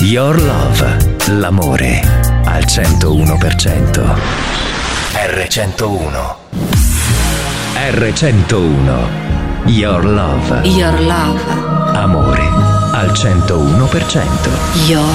Your Love, l'amore al 101%. R101. R101. Your Love. Your Love. Amore al 101%. Your